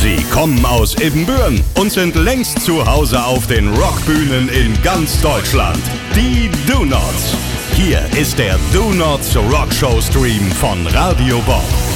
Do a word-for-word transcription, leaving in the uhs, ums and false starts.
Sie kommen aus Ibbenbüren und sind längst zu Hause auf den Rockbühnen in ganz Deutschland. Die Do Nots. Hier ist der Do Nots Rockshow Stream von Radio Bob.